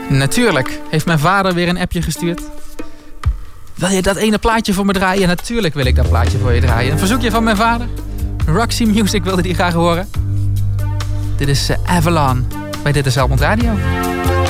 Natuurlijk heeft mijn vader weer een appje gestuurd. Wil je dat ene plaatje voor me draaien? Natuurlijk wil ik dat plaatje voor je draaien. Een verzoekje van mijn vader. Roxy Music wilde die graag horen. Dit is Avalon bij Dit is Helmond Radio.